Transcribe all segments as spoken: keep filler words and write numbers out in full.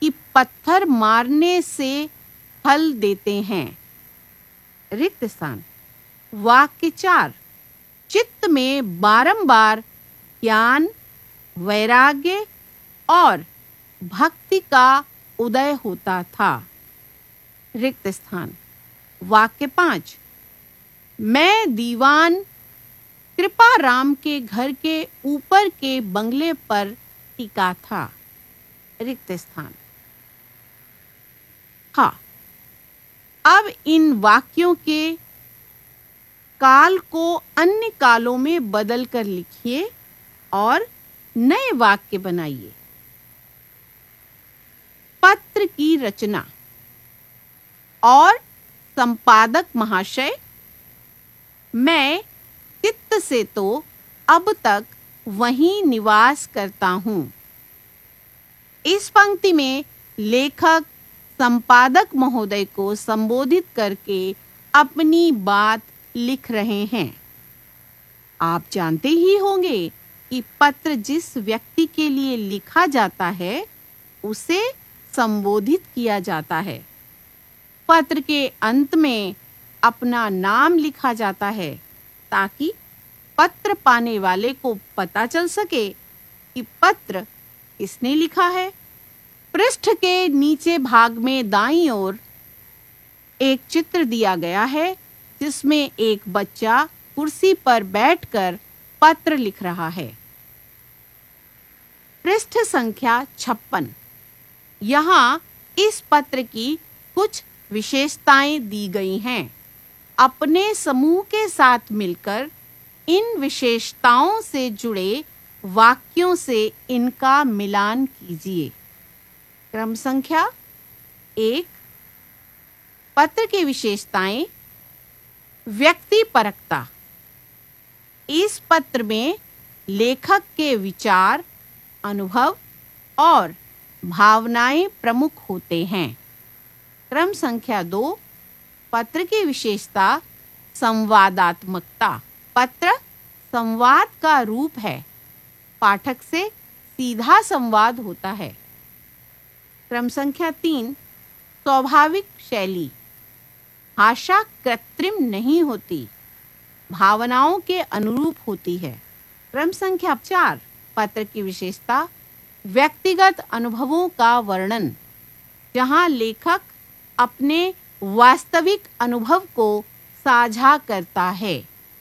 कि पत्थर मारने से फल देते हैं। रिक्त स्थान। वाक्य चार। चित्त में बारंबार ज्ञान, वैराग्य और भक्ति का उदय होता था। रिक्त स्थान। वाक्य पांच। मैं दीवान कृपाराम के घर के ऊपर के बंगले पर टिका था। रिक्त स्थान। हाँ, अब इन वाक्यों के काल को अन्य कालों में बदल कर लिखिए और नए वाक्य बनाइए। पत्र की रचना और संपादक महाशय, मैं चित्त से तो अब तक वहीं निवास करता हूँ। इस पंक्ति में लेखक संपादक महोदय को संबोधित करके अपनी बात लिख रहे हैं। आप जानते ही होंगे कि पत्र जिस व्यक्ति के लिए लिखा जाता है उसे संबोधित किया जाता है। पत्र के अंत में अपना नाम लिखा जाता है ताकि पत्र पाने वाले को पता चल सके कि पत्र किसने लिखा है। पृष्ठ के नीचे भाग में दाईं ओर एक चित्र दिया गया है जिसमें एक बच्चा कुर्सी पर बैठकर पत्र लिख रहा है। पृष्ठ संख्या छप्पन। यहाँ इस पत्र की कुछ विशेषताएं दी गई हैं। अपने समूह के साथ मिलकर इन विशेषताओं से जुड़े वाक्यों से इनका मिलान कीजिए। क्रम संख्या एक। पत्र की विशेषताएं। व्यक्तिपरकता। इस पत्र में लेखक के विचार, अनुभव और भावनाएं प्रमुख होते हैं। क्रम संख्या दो। पत्र की विशेषता संवादात्मकता। पत्र संवाद का रूप है। पाठक से सीधा संवाद होता है। क्रम संख्या तीन। स्वाभाविक शैली। भाषा कृत्रिम नहीं होती, भावनाओं के अनुरूप होती है। क्रम संख्या चार। पत्र की विशेषता व्यक्तिगत अनुभवों का वर्णन, जहां लेखक अपने वास्तविक अनुभव को साझा करता है।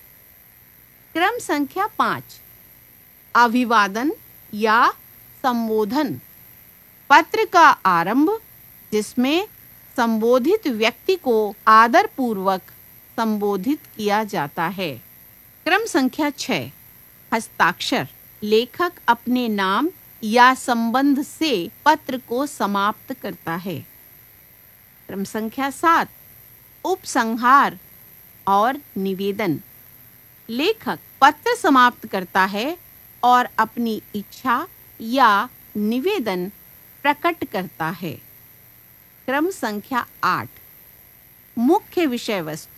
क्रम संख्या पाँच। अभिवादन या संबोधन। पत्र का आरंभ जिसमें संबोधित व्यक्ति को आदरपूर्वक संबोधित किया जाता है। क्रम संख्या छह। हस्ताक्षर। लेखक अपने नाम या संबंध से पत्र को समाप्त करता है। क्रम संख्या सात। उपसंहार और निवेदन। लेखक पत्र समाप्त करता है और अपनी इच्छा या निवेदन प्रकट करता है। क्रम संख्या आठ। मुख्य विषय वस्तु।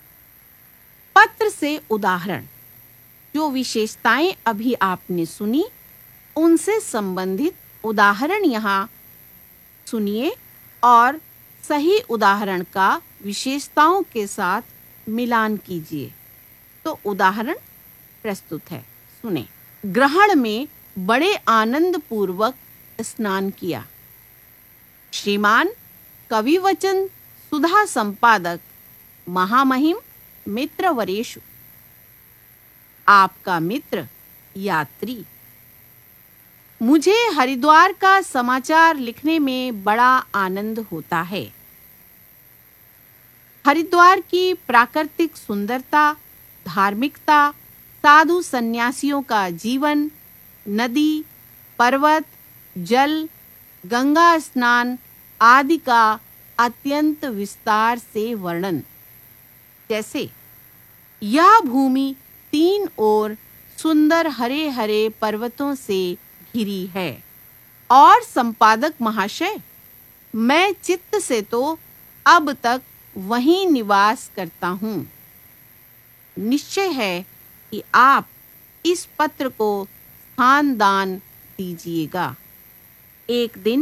पत्र से उदाहरण। जो विशेषताएं अभी आपने सुनी उनसे संबंधित उदाहरण यहाँ सुनिए और सही उदाहरण का विशेषताओं के साथ मिलान कीजिए। तो उदाहरण प्रस्तुत है, सुने। ग्रहण में बड़े आनंद पूर्वक स्नान किया। श्रीमान कविवचन सुधा संपादक महामहिम मित्र वरेशु। आपका मित्र यात्री। मुझे हरिद्वार का समाचार लिखने में बड़ा आनंद होता है। हरिद्वार की प्राकृतिक सुंदरता, धार्मिकता, साधु सन्यासियों का जीवन, नदी, पर्वत, जल, गंगा स्नान आदि का अत्यंत विस्तार से वर्णन। जैसे यह भूमि तीन ओर सुंदर हरे हरे पर्वतों से घिरी है। और संपादक महाशय, मैं चित्त से तो अब तक वहीं निवास करता हूँ। निश्चय है कि आप इस पत्र को स्थान दान दीजिएगा। एक दिन